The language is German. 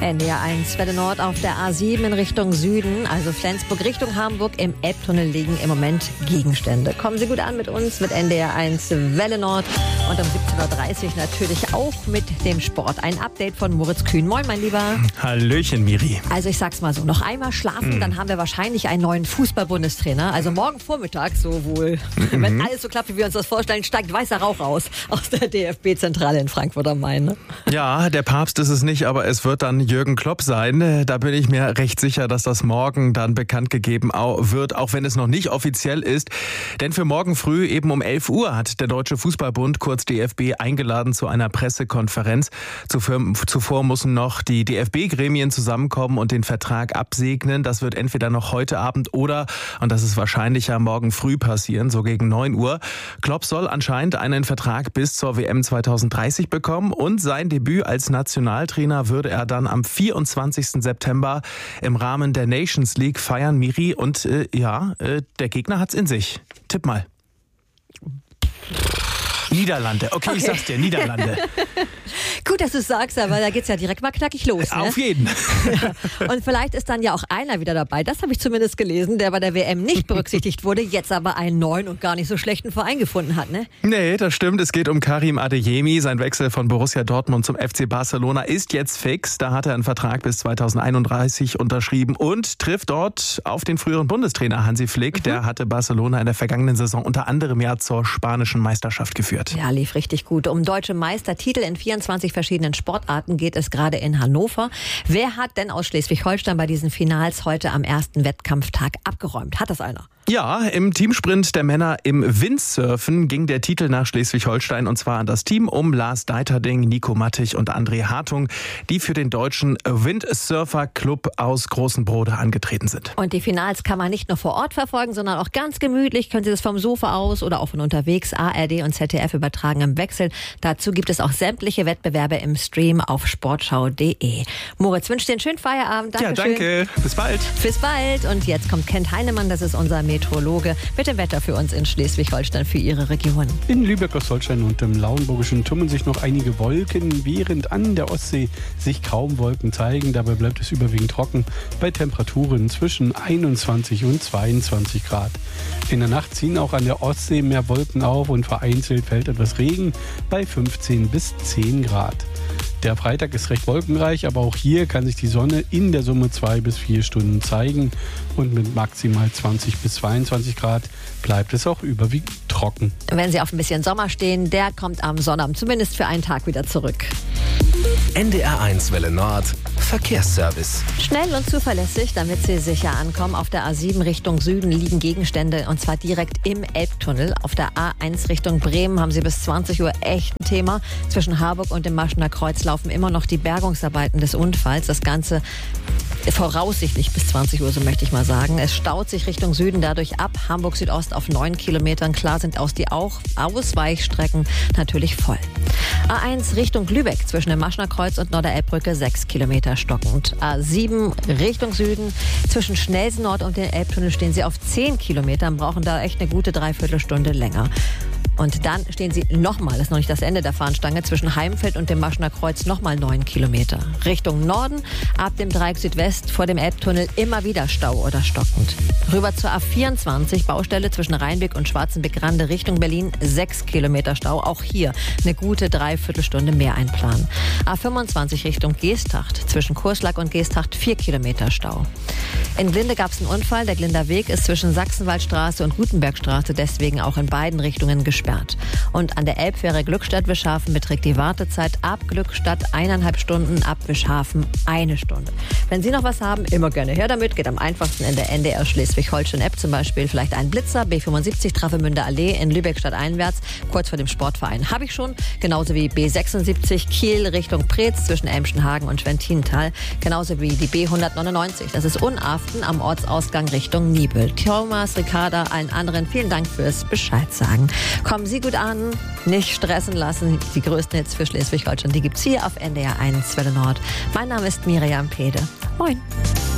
NDR 1, Welle Nord auf der A7 in Richtung Süden, also Flensburg Richtung Hamburg. Im Elbtunnel liegen im Moment Gegenstände. Kommen Sie gut an mit uns, mit NDR 1 Welle Nord. Und um 17.30 Uhr natürlich auch mit dem Sport. Ein Update von Moritz Kühn. Moin, mein Lieber. Hallöchen, Miri. Also ich sag's mal so, noch einmal schlafen, dann haben wir wahrscheinlich einen neuen Fußball-Bundestrainer. Also morgen Vormittag, so wohl, wenn alles so klappt, wie wir uns das vorstellen, steigt weißer Rauch aus der DFB-Zentrale in Frankfurt am Main. Ne? Ja, der Papst ist es nicht, aber es wird dann Jürgen Klopp sein. Da bin ich mir recht sicher, dass das morgen dann bekannt gegeben wird, auch wenn es noch nicht offiziell ist. Denn für morgen früh eben um 11 Uhr hat der Deutsche Fußballbund, kurz DFB, eingeladen zu einer Pressekonferenz. Zuvor müssen noch die DFB-Gremien zusammenkommen und den Vertrag absegnen. Das wird entweder noch heute Abend oder, und das ist wahrscheinlicher, morgen früh passieren, so gegen 9 Uhr. Klopp soll anscheinend einen Vertrag bis zur WM 2030 bekommen und sein Debüt als Nationaltrainer würde er dann am 24. September im Rahmen der Nations League feiern, Miri. Und der Gegner hat's in sich. Tipp mal. Niederlande. Okay, ich sag's dir, Niederlande. Gut, dass du es sagst, aber da geht's ja direkt mal knackig los. Ne? Auf jeden. Ja. Und vielleicht ist dann ja auch einer wieder dabei, das habe ich zumindest gelesen, der bei der WM nicht berücksichtigt wurde, jetzt aber einen neuen und gar nicht so schlechten Verein gefunden hat, ne? Nee, das stimmt. Es geht um Karim Adeyemi. Sein Wechsel von Borussia Dortmund zum FC Barcelona ist jetzt fix. Da hat er einen Vertrag bis 2031 unterschrieben und trifft dort auf den früheren Bundestrainer Hansi Flick. Der hatte Barcelona in der vergangenen Saison unter anderem ja zur spanischen Meisterschaft geführt. Ja, lief richtig gut. Um deutsche Meistertitel in 24 verschiedenen Sportarten geht es gerade in Hannover. Wer hat denn aus Schleswig-Holstein bei diesen Finals heute am ersten Wettkampftag abgeräumt? Hat das einer? Ja, im Teamsprint der Männer im Windsurfen ging der Titel nach Schleswig-Holstein und zwar an das Team um Lars Deiterding, Nico Mattig und André Hartung, die für den deutschen Windsurfer Club aus Großenbrode angetreten sind. Und die Finals kann man nicht nur vor Ort verfolgen, sondern auch ganz gemütlich. Können Sie das vom Sofa aus oder auch von unterwegs ARD und ZDF übertragen im Wechsel. Dazu gibt es auch sämtliche Wettbewerbe im Stream auf sportschau.de. Moritz, wünsche dir einen schönen Feierabend. Dankeschön. Ja, danke. Bis bald. Bis bald. Und jetzt kommt Kent Heinemann, das ist unser Meteorologe, mit dem Wetter für uns in Schleswig-Holstein für Ihre Region. In Lübeck, Ostholstein und im Lauenburgischen tummeln sich noch einige Wolken, während an der Ostsee sich kaum Wolken zeigen. Dabei bleibt es überwiegend trocken bei Temperaturen zwischen 21 und 22 Grad. In der Nacht ziehen auch an der Ostsee mehr Wolken auf und vereinzelt fällt etwas Regen bei 15 bis 10 Grad. Der Freitag ist recht wolkenreich, aber auch hier kann sich die Sonne in der Summe 2 bis 4 Stunden zeigen und mit maximal 20 bis 22 Grad bleibt es auch überwiegend trocken. Wenn Sie auf ein bisschen Sommer stehen, der kommt am Sonnabend zumindest für einen Tag wieder zurück. NDR 1 Welle Nord Verkehrsservice. Schnell und zuverlässig, damit Sie sicher ankommen. Auf der A7 Richtung Süden liegen Gegenstände und zwar direkt im Elbtunnel. Auf der A1 Richtung Bremen haben Sie bis 20 Uhr echt ein Thema. Zwischen Harburg und dem Maschener Kreuz laufen immer noch die Bergungsarbeiten des Unfalls. Das Ganze voraussichtlich bis 20 Uhr, so möchte ich mal sagen. Es staut sich Richtung Süden dadurch ab. Hamburg Südost auf 9 Kilometern. Klar sind die Ausweichstrecken natürlich voll. A1 Richtung Lübeck zwischen dem Maschener Kreuz und Norderelbbrücke 6 Kilometer stockend. A7 Richtung Süden zwischen Schnelsen Nord und dem Elbtunnel stehen Sie auf 10 Kilometern, brauchen da echt eine gute Dreiviertelstunde länger. Und dann stehen Sie nochmal, das ist noch nicht das Ende der Fahnenstange, zwischen Heimfeld und dem Maschener Kreuz nochmal 9 Kilometer. Richtung Norden, ab dem Dreieck Südwest vor dem Elbtunnel immer wieder Stau oder stockend. Rüber zur A24, Baustelle zwischen Rheinbeck und Schwarzenbeck-Rande Richtung Berlin, 6 Kilometer Stau. Auch hier eine gute Dreiviertelstunde mehr einplanen. A25 Richtung Geesthacht, zwischen Kurslack und Geesthacht 4 Kilometer Stau. In Glinde gab es einen Unfall. Der Glinder Weg ist zwischen Sachsenwaldstraße und Gutenbergstraße deswegen auch in beiden Richtungen gesperrt. Und an der Elbfähre Glückstadt-Wischhafen beträgt die Wartezeit ab Glückstadt 1,5 Stunden, ab Wischhafen 1 Stunde. Wenn Sie noch was haben, immer gerne her damit. Geht am einfachsten in der NDR Schleswig-Holstein-App, zum Beispiel vielleicht ein Blitzer, B75 Travemünder Allee in Lübeck stadteinwärts, kurz vor dem Sportverein. Habe ich schon, genauso wie B76 Kiel Richtung Preetz zwischen Elmschenhagen und Schwentintal, genauso wie die B199. Das ist Unaften am Ortsausgang Richtung Niebüll. Thomas, Ricarda, allen anderen, vielen Dank fürs Bescheid sagen. Kommen Sie gut an, nicht stressen lassen. Die größten Hits für Schleswig-Holstein, die gibt's hier auf NDR 1 Welle Nord. Mein Name ist Miriam Pede. Moin.